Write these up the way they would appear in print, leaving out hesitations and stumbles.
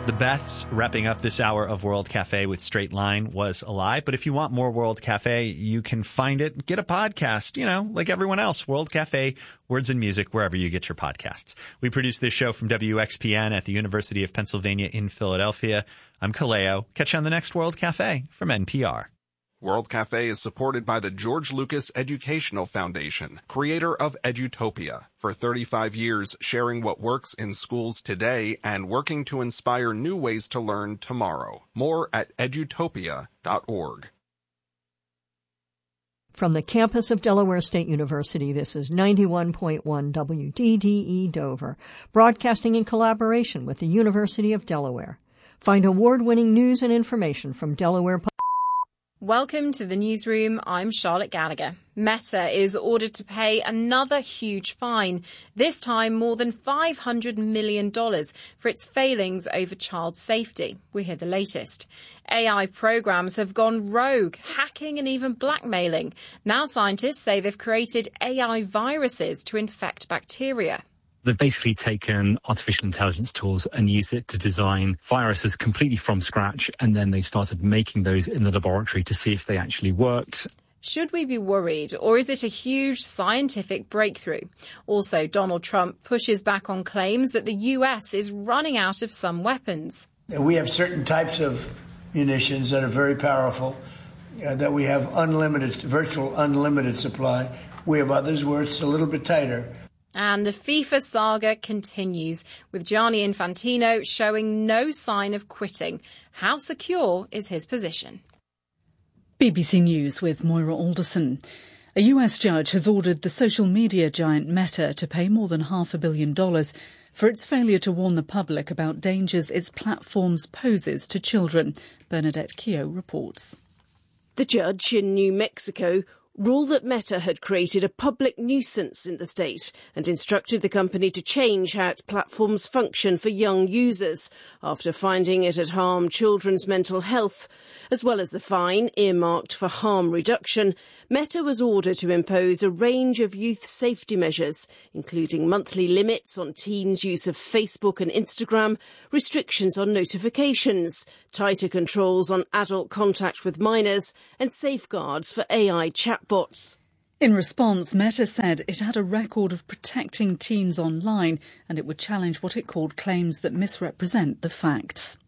The Beths wrapping up this hour of World Cafe with Straight Line was a lie. But if you want more World Cafe, you can find it. Get a podcast, like everyone else. World Cafe, Words and Music, wherever you get your podcasts. We produce this show from WXPN at the University of Pennsylvania in Philadelphia. I'm Kaleo. Catch you on the next World Cafe from NPR. World Cafe is supported by the George Lucas Educational Foundation, creator of Edutopia. For 35 years, sharing what works in schools today and working to inspire new ways to learn tomorrow. More at edutopia.org. From the campus of Delaware State University, this is 91.1 WDDE Dover, broadcasting in collaboration with the University of Delaware. Find award-winning news and information from Delaware. Welcome to the newsroom. I'm Charlotte Gallagher. Meta is ordered to pay another huge fine, this time more than $500 million for its failings over child safety. We hear the latest. AI programs have gone rogue, hacking and even blackmailing. Now scientists say they've created AI viruses to infect bacteria. They've basically taken artificial intelligence tools and used it to design viruses completely from scratch, and then they've started making those in the laboratory to see if they actually worked. Should we be worried, or is it a huge scientific breakthrough? Also, Donald Trump pushes back on claims that the U.S. is running out of some weapons. We have certain types of munitions that are very powerful, that we have virtual unlimited supply. We have others where it's a little bit tighter. And the FIFA saga continues, with Gianni Infantino showing no sign of quitting. How secure is his position? BBC News with Moira Alderson. A US judge has ordered the social media giant Meta to pay more than $500 million for its failure to warn the public about dangers its platforms poses to children. Bernadette Keogh reports. The judge in New Mexico ruled that Meta had created a public nuisance in the state and instructed the company to change how its platforms function for young users after finding it had harmed children's mental health. As well as the fine earmarked for harm reduction, Meta was ordered to impose a range of youth safety measures, including monthly limits on teens' use of Facebook and Instagram, restrictions on notifications, tighter controls on adult contact with minors, and safeguards for AI chatbots. In response, Meta said it had a record of protecting teens online, and it would challenge what it called claims that misrepresent the facts.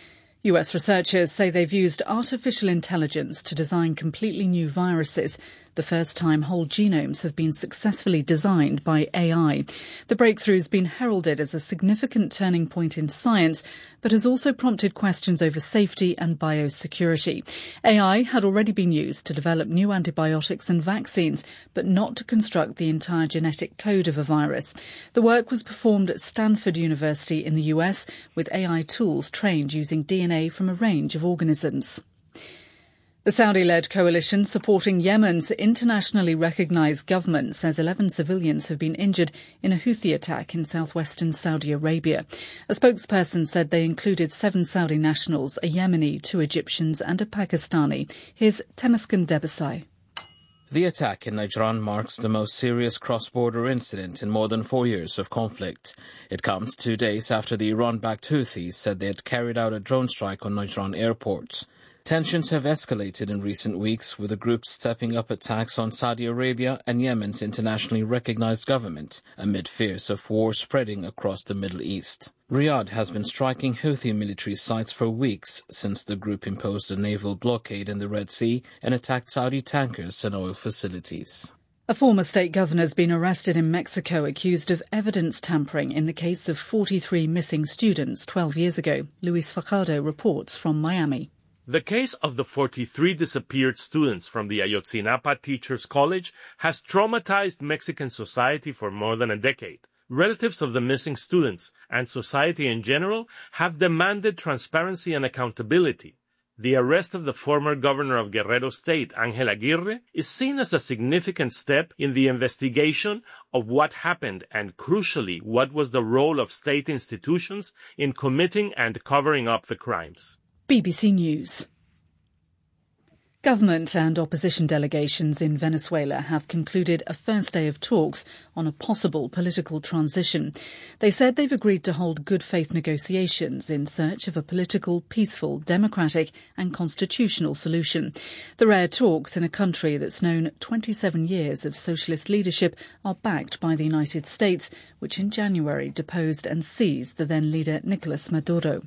US researchers say they've used artificial intelligence to design completely new viruses, the first time whole genomes have been successfully designed by AI. The breakthrough's been heralded as a significant turning point in science, but has also prompted questions over safety and biosecurity. AI had already been used to develop new antibiotics and vaccines, but not to construct the entire genetic code of a virus. The work was performed at Stanford University in the US, with AI tools trained using DNA from a range of organisms. The Saudi-led coalition supporting Yemen's internationally recognised government says 11 civilians have been injured in a Houthi attack in southwestern Saudi Arabia. A spokesperson said they included 7 Saudi nationals, a Yemeni, 2 Egyptians and a Pakistani. Here's Temesgen Debesai. The attack in Najran marks the most serious cross-border incident in more than 4 years of conflict. It comes 2 days after the Iran-backed Houthis said they had carried out a drone strike on Najran airport. Tensions have escalated in recent weeks, with the group stepping up attacks on Saudi Arabia and Yemen's internationally recognized government, amid fears of war spreading across the Middle East. Riyadh has been striking Houthi military sites for weeks since the group imposed a naval blockade in the Red Sea and attacked Saudi tankers and oil facilities. A former state governor has been arrested in Mexico accused of evidence tampering in the case of 43 missing students 12 years ago. Luis Fajardo reports from Miami. The case of the 43 disappeared students from the Ayotzinapa Teachers College has traumatized Mexican society for more than a decade. Relatives of the missing students and society in general have demanded transparency and accountability. The arrest of the former governor of Guerrero State, Ángel Aguirre, is seen as a significant step in the investigation of what happened and, crucially, what was the role of state institutions in committing and covering up the crimes. BBC News. Government and opposition delegations in Venezuela have concluded a first day of talks on a possible political transition. They said they've agreed to hold good faith negotiations in search of a political, peaceful, democratic and constitutional solution. The rare talks in a country that's known 27 years of socialist leadership are backed by the United States, which in January deposed and seized the then leader Nicolas Maduro.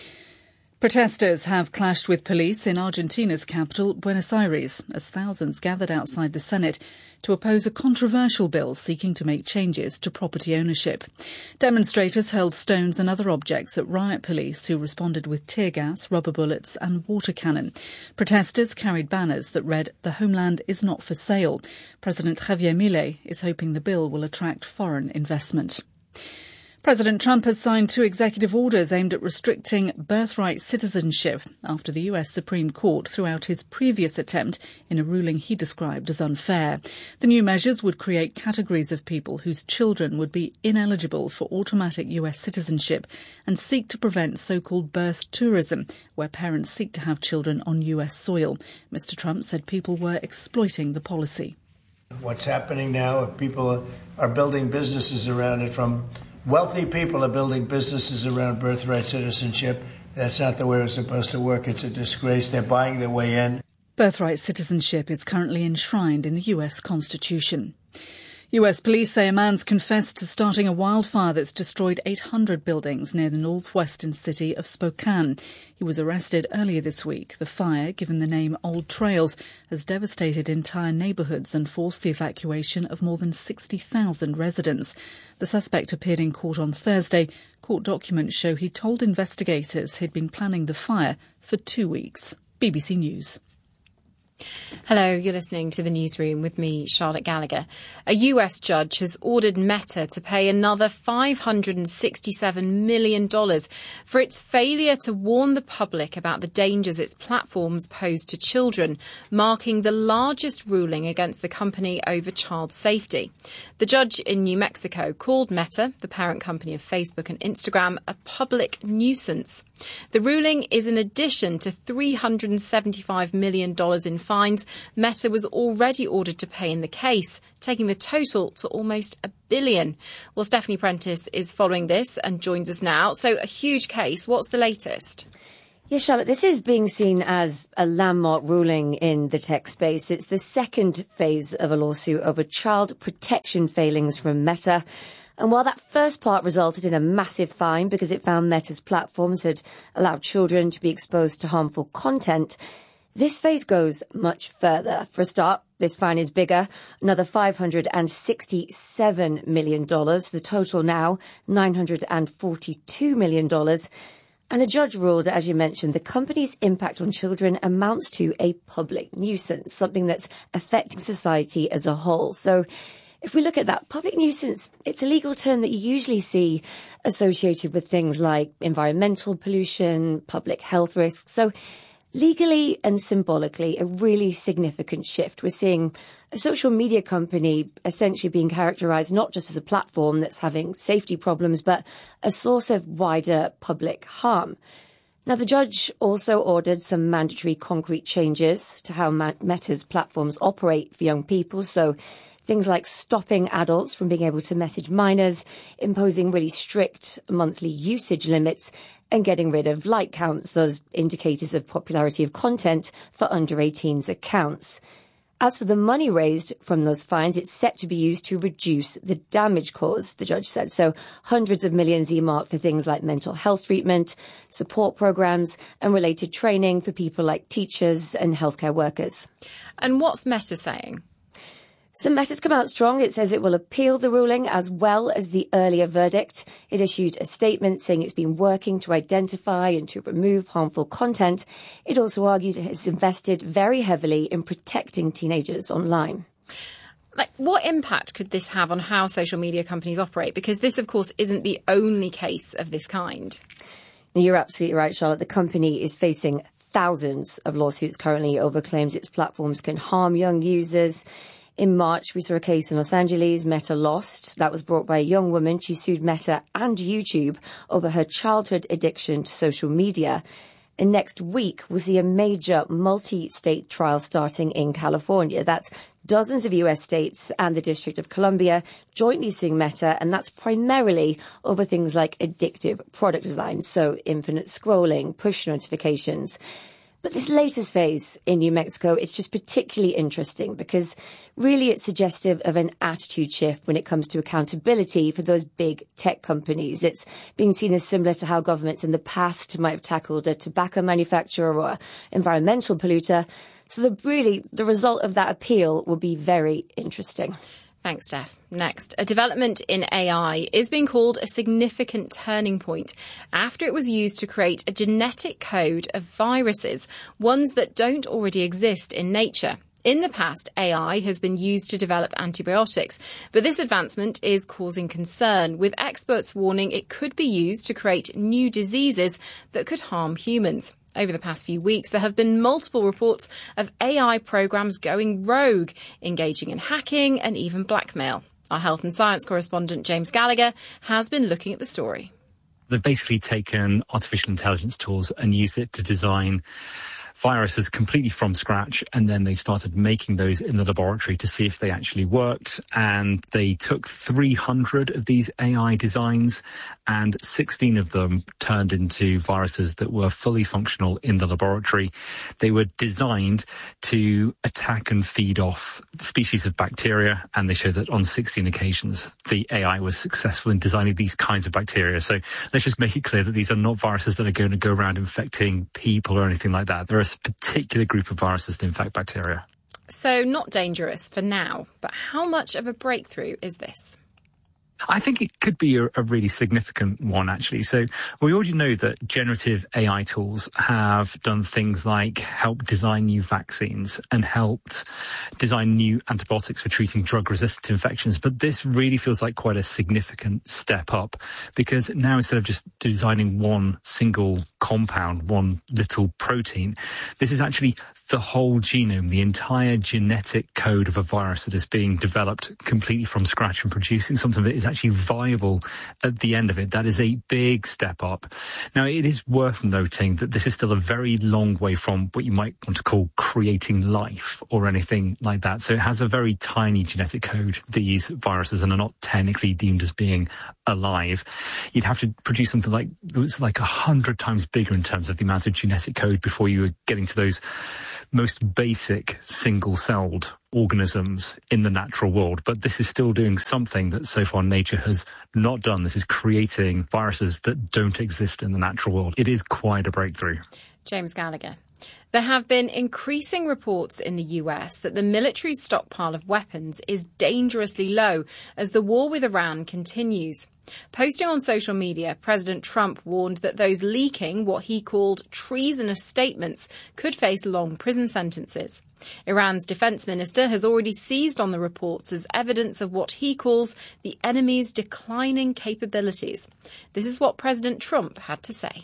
Protesters have clashed with police in Argentina's capital, Buenos Aires, as thousands gathered outside the Senate to oppose a controversial bill seeking to make changes to property ownership. Demonstrators hurled stones and other objects at riot police who responded with tear gas, rubber bullets and water cannon. Protesters carried banners that read, "The homeland is not for sale." President Javier Milei is hoping the bill will attract foreign investment. President Trump has signed 2 executive orders aimed at restricting birthright citizenship after the US Supreme Court threw out his previous attempt in a ruling he described as unfair. The new measures would create categories of people whose children would be ineligible for automatic US citizenship and seek to prevent so-called birth tourism, where parents seek to have children on US soil. Mr. Trump said people were exploiting the policy. What's happening now, people are building businesses around it. From wealthy people are building businesses around birthright citizenship. That's not the way it's supposed to work. It's a disgrace. They're buying their way in. Birthright citizenship is currently enshrined in the US Constitution. US police say a man's confessed to starting a wildfire that's destroyed 800 buildings near the northwestern city of Spokane. He was arrested earlier this week. The fire, given the name Old Trails, has devastated entire neighbourhoods and forced the evacuation of more than 60,000 residents. The suspect appeared in court on Thursday. Court documents show he told investigators he'd been planning the fire for 2 weeks. BBC News. Hello, you're listening to the Newsroom with me, Charlotte Gallagher. A US judge has ordered Meta to pay another $567 million for its failure to warn the public about the dangers its platforms pose to children, marking the largest ruling against the company over child safety. The judge in New Mexico called Meta, the parent company of Facebook and Instagram, a public nuisance. The ruling is in addition to $375 million in fines Meta was already ordered to pay in the case, taking the total to almost $1 billion. Well, Stephanie Prentice is following this and joins us now. So a huge case. What's the latest? Yeah, Charlotte, this is being seen as a landmark ruling in the tech space. It's the second phase of a lawsuit over child protection failings from Meta. And while that first part resulted in a massive fine because it found Meta's platforms had allowed children to be exposed to harmful content, this phase goes much further. For a start, this fine is bigger, another $567 million. The total now, $942 million. And a judge ruled, as you mentioned, the company's impact on children amounts to a public nuisance, something that's affecting society as a whole. So if we look at that, public nuisance, it's a legal term that you usually see associated with things like environmental pollution, public health risks. So legally and symbolically, a really significant shift. We're seeing a social media company essentially being characterized not just as a platform that's having safety problems, but a source of wider public harm. Now, the judge also ordered some mandatory concrete changes to how Meta's platforms operate for young people. So things like stopping adults from being able to message minors, imposing really strict monthly usage limits, and getting rid of like counts, those indicators of popularity of content for under 18s accounts. As for the money raised from those fines, it's set to be used to reduce the damage caused, the judge said. So hundreds of millions earmarked for things like mental health treatment, support programs, and related training for people like teachers and healthcare workers. And what's Meta saying? So Meta's come out strong. It says it will appeal the ruling as well as the earlier verdict. It issued a statement saying it's been working to identify and to remove harmful content. It also argued it has invested very heavily in protecting teenagers online. What impact could this have on how social media companies operate? Because this, of course, isn't the only case of this kind. You're absolutely right, Charlotte. The company is facing thousands of lawsuits currently over claims its platforms can harm young users. In March, we saw a case in Los Angeles, Meta lost. That was brought by a young woman. She sued Meta and YouTube over her childhood addiction to social media. And next week, we'll see a major multi-state trial starting in California. That's dozens of US states and the District of Columbia jointly suing Meta, and that's primarily over things like addictive product design, so infinite scrolling, push notifications. But this latest phase in New Mexico, it's just particularly interesting because really it's suggestive of an attitude shift when it comes to accountability for those big tech companies. It's being seen as similar to how governments in the past might have tackled a tobacco manufacturer or environmental polluter. So the result of that appeal will be very interesting. Thanks, Steph. Next, a development in AI is being called a significant turning point after it was used to create a genetic code of viruses, ones that don't already exist in nature. In the past, AI has been used to develop antibiotics, but this advancement is causing concern, with experts warning it could be used to create new diseases that could harm humans. Over the past few weeks, there have been multiple reports of AI programs going rogue, engaging in hacking and even blackmail. Our health and science correspondent, James Gallagher, has been looking at the story. They've basically taken artificial intelligence tools and used it to design viruses completely from scratch, and then they started making those in the laboratory to see if they actually worked. And they took 300 of these AI designs, and 16 of them turned into viruses that were fully functional in the laboratory. They were designed to attack and feed off species of bacteria, and they showed that on 16 occasions the AI was successful in designing these kinds of bacteria. So let's just make it clear that these are not viruses that are going to go around infecting people or anything like that. There are a particular group of viruses that infect bacteria. So not dangerous for now, but how much of a breakthrough is this? I think it could be a really significant one, actually. So we already know that generative AI tools have done things like help design new vaccines and helped design new antibiotics for treating drug-resistant infections. But this really feels like quite a significant step up, because now instead of just designing one single compound, one little protein, this is actually the whole genome, the entire genetic code of a virus that is being developed completely from scratch and producing something that is actually viable at the end of it. That is a big step up. Now, it is worth noting that this is still a very long way from what you might want to call creating life or anything like that. So it has a very tiny genetic code, these viruses, and are not technically deemed as being alive. You'd have to produce something like, it was like 100 times bigger in terms of the amount of genetic code before you were getting to those most basic single-celled organisms in the natural world. But this is still doing something that so far nature has not done. This is creating viruses that don't exist in the natural world. It is quite a breakthrough. James Gallagher. There have been increasing reports in the US that the military's stockpile of weapons is dangerously low as the war with Iran continues. Posting on social media, President Trump warned that those leaking what he called treasonous statements could face long prison sentences. Iran's defense minister has already seized on the reports as evidence of what he calls the enemy's declining capabilities. This is what President Trump had to say.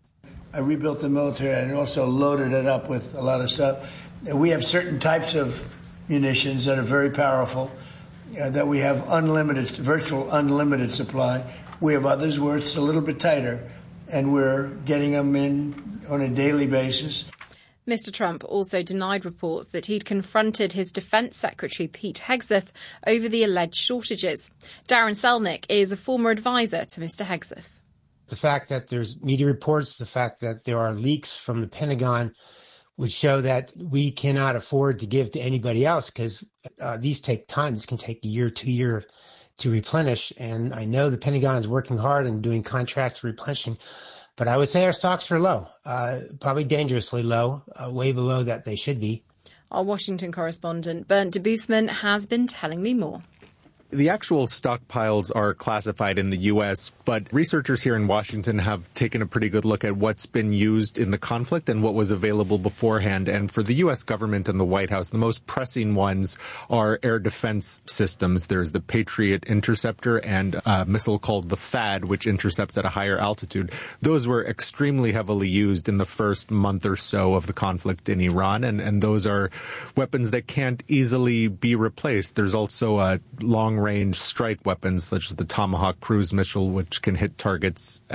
I rebuilt the military and also loaded it up with a lot of stuff. We have certain types of munitions that are very powerful, that we have unlimited, virtual unlimited supply. We have others where it's a little bit tighter, and we're getting them in on a daily basis. Mr. Trump also denied reports that he'd confronted his Defense Secretary Pete Hegseth over the alleged shortages. Darren Selnick is a former advisor to Mr. Hegseth. The fact that there's media reports, the fact that there are leaks from the Pentagon would show that we cannot afford to give to anybody else, because these take time. This can take a year, 2 years to replenish. And I know the Pentagon is working hard and doing contracts for replenishing. But I would say our stocks are low, probably dangerously low, way below that they should be. Our Washington correspondent, Bernd Debusman, has been telling me more. The actual stockpiles are classified in the U.S., but researchers here in Washington have taken a pretty good look at what's been used in the conflict and what was available beforehand. And for the U.S. government and the White House, the most pressing ones are air defense systems. There's the Patriot Interceptor and a missile called the THAAD, which intercepts at a higher altitude. Those were extremely heavily used in the first month or so of the conflict in Iran, and those are weapons that can't easily be replaced. There's also a long-range strike weapons such as the Tomahawk cruise missile, which can hit targets at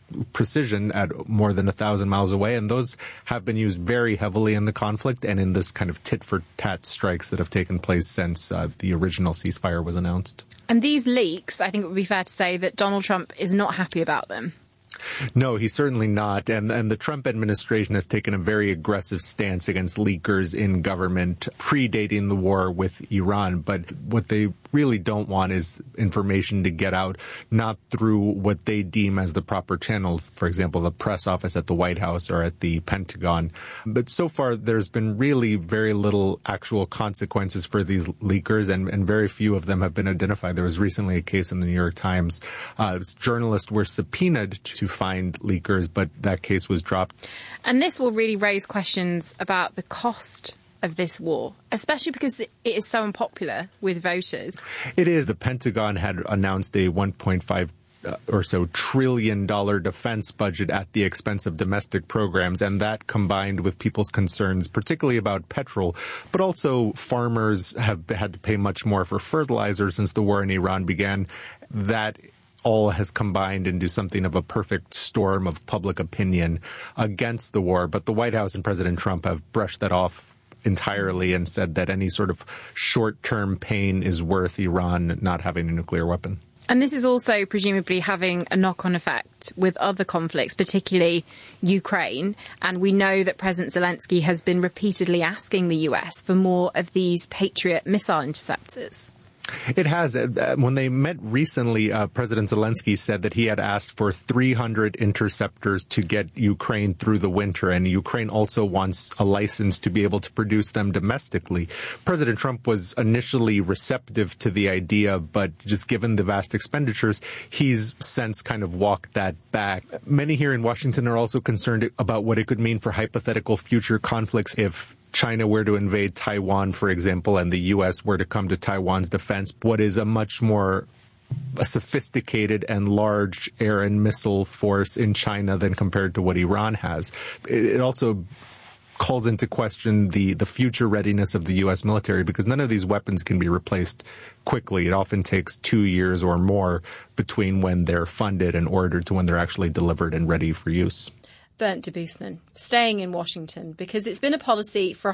precision at more than 1,000 miles away, and those have been used very heavily in the conflict and in this kind of tit-for-tat strikes that have taken place since the original ceasefire was announced. And these leaks, I think it would be fair to say that Donald Trump is not happy about them. No, he's certainly not. And the Trump administration has taken a very aggressive stance against leakers in government predating the war with Iran. But what they really don't want is information to get out, not through what they deem as the proper channels, for example, the press office at the White House or at the Pentagon. But so far, there's been really very little actual consequences for these leakers, and very few of them have been identified. There was recently a case in the New York Times. Journalists were subpoenaed to find leakers, but that case was dropped. And this will really raise questions about the cost of this war, especially because it is so unpopular with voters. It is. The Pentagon had announced a $1.5 or so trillion defense budget at the expense of domestic programs, and that combined with people's concerns, particularly about petrol, but also farmers have had to pay much more for fertilizer since the war in Iran began. That all has combined into something of a perfect storm of public opinion against the war. But the White House and President Trump have brushed that off entirely and said that any sort of short-term pain is worth Iran not having a nuclear weapon. And this is also presumably having a knock-on effect with other conflicts, particularly Ukraine. And we know that President Zelensky has been repeatedly asking the US for more of these Patriot missile interceptors. It has. When they met recently, President Zelensky said that he had asked for 300 interceptors to get Ukraine through the winter, and Ukraine also wants a license to be able to produce them domestically. President Trump was initially receptive to the idea, but just given the vast expenditures, he's since kind of walked that back. Many here in Washington are also concerned about what it could mean for hypothetical future conflicts if China were to invade Taiwan, for example, and the U.S. were to come to Taiwan's defense. What is a much more sophisticated and large air and missile force in China than compared to what Iran has. It also calls into question the future readiness of the U.S. military, because none of these weapons can be replaced quickly. It often takes 2 years or more between when they're funded and ordered to when they're actually delivered and ready for use. Bernd Debusman, staying in Washington, because it's been a policy for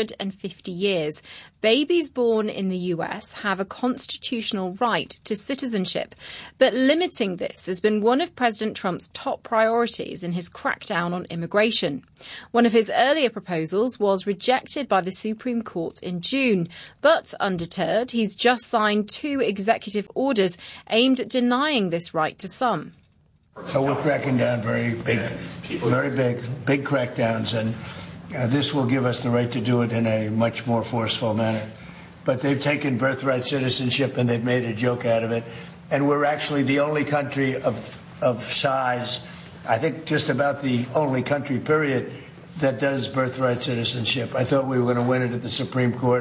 150 years. Babies born in the US have a constitutional right to citizenship, but limiting this has been one of President Trump's top priorities in his crackdown on immigration. One of his earlier proposals was rejected by the Supreme Court in June, but undeterred, he's just signed 2 executive orders aimed at denying this right to some. So we're cracking down very big crackdowns, and this will give us the right to do it in a much more forceful manner. But they've taken birthright citizenship and they've made a joke out of it. And we're actually the only country of size, I think just about the only country, period, that does birthright citizenship. I thought we were going to win it at the Supreme Court.